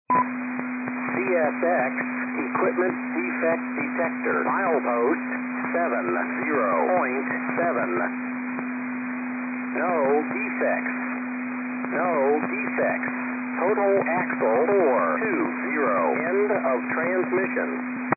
CSX Equipment Defect Detector. Milepost 70.7. No defects. No defects. Total axle 420. End of transmission.